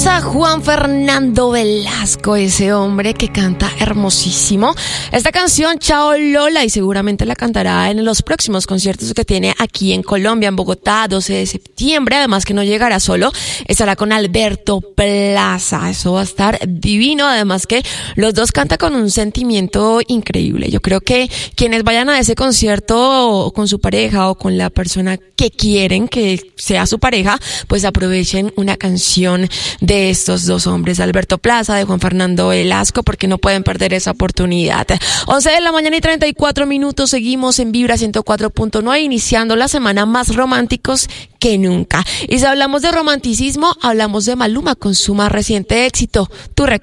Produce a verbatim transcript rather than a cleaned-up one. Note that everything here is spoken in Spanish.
a Juan Fernando Velasco, ese hombre que canta hermosísimo. Esta canción, Chao Lola, y seguramente la cantará en los próximos conciertos que tiene aquí en Colombia, en Bogotá, doce de septiembre. Además que no llegará solo, estará con Alberto Plaza. Eso va a estar divino. Además que los dos cantan con un sentimiento increíble. Yo creo que quienes vayan a ese concierto con su pareja o con la persona que quieren que sea su pareja, pues aprovechen una canción de estos dos hombres, Alberto Plaza, de Juan Fernando Velasco, porque no pueden perder esa oportunidad. once de la mañana y treinta y cuatro minutos, seguimos en Vibra ciento cuatro punto nueve, iniciando la semana más románticos que nunca. Y si hablamos de romanticismo, hablamos de Maluma con su más reciente éxito, Tu Recuerdo.